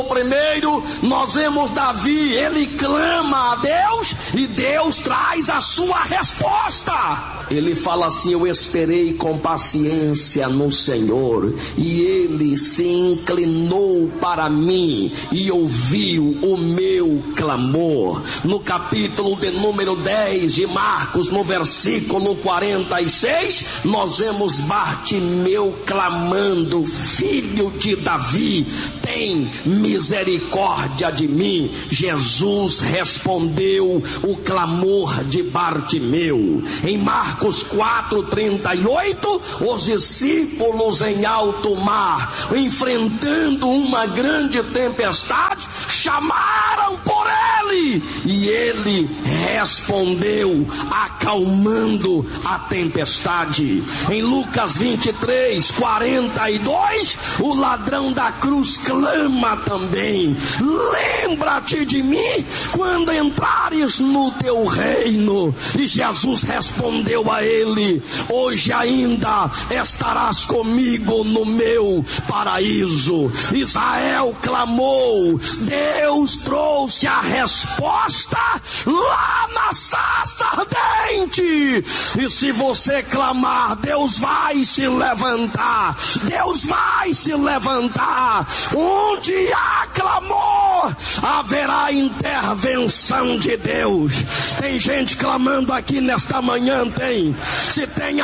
Primeiro, nós vemos Davi, ele clama a Deus e Deus traz a sua resposta. Ele fala assim: eu esperei com paciência no Senhor, e ele se inclinou para mim e ouviu o meu clamor. No capítulo de número 10 de Marcos, no versículo 46, nós vemos Bartimeu clamando: filho de Davi, tem misericórdia de mim. Jesus respondeu o clamor de Bartimeu. Em Marcos 4:38, os discípulos em alto mar, enfrentando uma grande tempestade, chamaram por ele, e ele respondeu, acalmando a tempestade. Em Lucas 23:42, o ladrão da cruz clama também: lembra-te de mim quando entrares no teu reino. E Jesus respondeu a ele: hoje ainda estarás comigo no meu paraíso. Israel clamou, Deus trouxe a resposta lá na sarça ardente. E se você clamar, Deus vai se levantar. Deus vai se levantar. Onde há clamor, haverá intervenção de Deus. Tem gente clamando aqui nesta manhã, tem. Se tem